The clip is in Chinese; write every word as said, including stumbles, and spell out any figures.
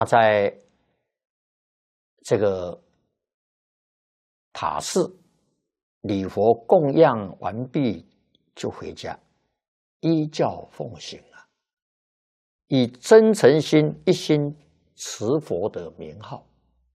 在这个塔寺礼佛供养完毕，就回家，依教奉行啊，以真诚心一心持佛的名号。